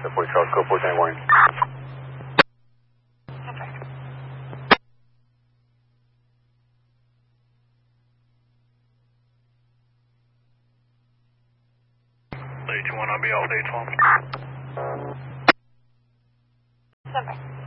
Step 4 Charles, go 410 warning. Day 21, I'll be off day 12. Number.